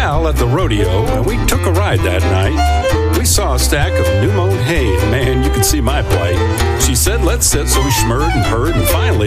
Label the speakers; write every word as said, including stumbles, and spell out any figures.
Speaker 1: gal at the rodeo, and we took a ride that night. We saw a stack of new mown hay, and man, you could see my plight. She said, let's sit, so we schmurred and purred, and finally